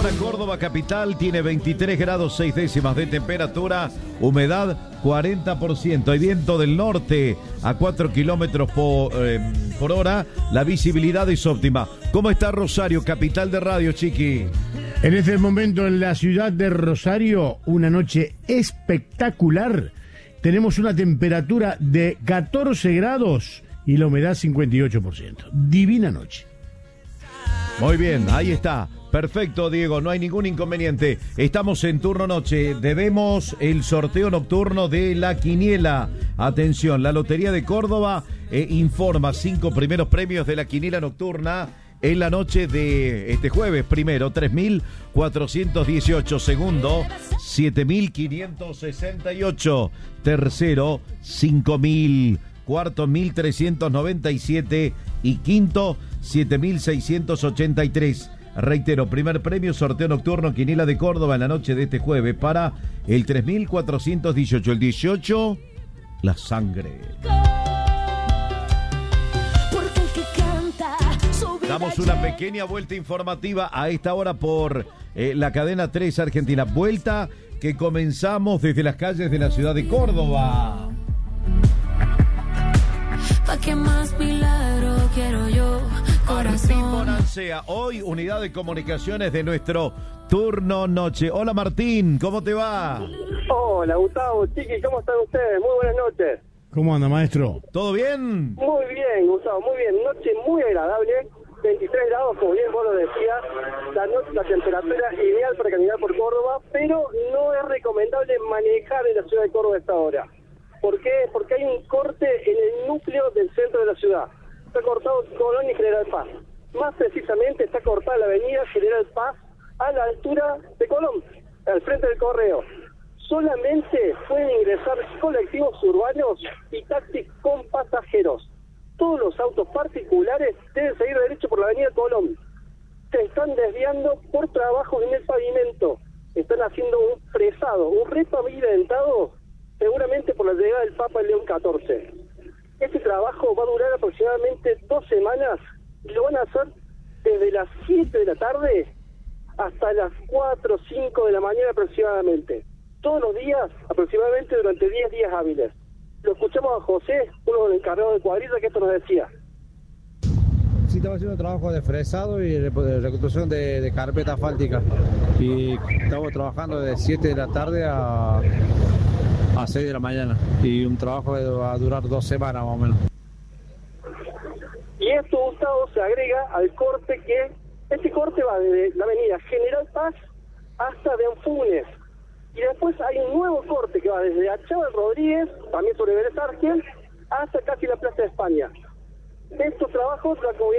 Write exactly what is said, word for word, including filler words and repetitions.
para Córdoba capital, tiene veintitrés grados seis décimas de temperatura, humedad cuarenta por ciento. Hay viento del norte a cuatro kilómetros por, eh, por hora, la visibilidad es óptima. ¿Cómo está Rosario, capital de radio, Chiqui? En este momento en la ciudad de Rosario, una noche espectacular. Tenemos una temperatura de catorce grados y la humedad cincuenta y ocho por ciento. Divina noche. Muy bien, ahí está. Perfecto, Diego, no hay ningún inconveniente. Estamos en turno noche. Debemos el sorteo nocturno de la quiniela. Atención, la Lotería de Córdoba eh, informa cinco primeros premios de la quiniela nocturna en la noche de este jueves. Primero, tres mil cuatrocientos dieciocho. Segundo, siete mil quinientos sesenta y ocho. Tercero, cinco mil. Cuarto, mil trescientos noventa y siete. Y quinto, siete mil seiscientos ochenta y tres. Reitero, primer premio, sorteo nocturno, quiniela de Córdoba en la noche de este jueves para el tres mil cuatrocientos dieciocho. El dieciocho, la sangre. Damos una pequeña vuelta informativa a esta hora por eh, la cadena tres Argentina. Vuelta que comenzamos desde las calles de la ciudad de Córdoba. ¿Pa' qué más milagro quiero yo, corazón? Martín Bonancea, hoy unidad de comunicaciones de nuestro turno noche. Hola Martín, ¿cómo te va? Hola Gustavo, Chiqui, ¿cómo están ustedes? Muy buenas noches. ¿Cómo anda, maestro? ¿Todo bien? Muy bien, Gustavo, muy bien. Noche muy agradable, veintitrés grados, como bien vos lo decías. La noche, la temperatura ideal para caminar por Córdoba, pero no es recomendable manejar en la ciudad de Córdoba a esta hora. ¿Por qué? Porque hay un corte en el núcleo del centro de la ciudad. Está cortado Colón y General Paz. Más precisamente está cortada la avenida General Paz a la altura de Colón, al frente del Correo. Solamente pueden ingresar colectivos urbanos y taxis con pasajeros. Todos los autos particulares deben seguir derecho por la avenida Colón. Se están desviando por trabajos en el pavimento. Están haciendo un fresado, un repavimentado, seguramente por la llegada del Papa León catorce. Este trabajo va a durar aproximadamente dos semanas y lo van a hacer desde las siete de la tarde hasta las cuatro o cinco de la mañana aproximadamente. Todos los días, aproximadamente durante diez días hábiles. Lo escuchamos a José, uno de los encargados de cuadrilla, que esto nos decía. Sí, estamos haciendo trabajo de fresado y de reconstrucción de, de carpeta asfáltica. Y estamos trabajando de siete de la tarde a... a seis de la mañana, y un trabajo que va a durar dos semanas más o menos. Y esto, Gustavo, se agrega al corte que, este corte va desde la avenida General Paz hasta de Anfunes, y después hay un nuevo corte que va desde Achával Rodríguez, también sobre Vélez Arfiel, hasta casi la Plaza de España. Estos trabajos, la comunidad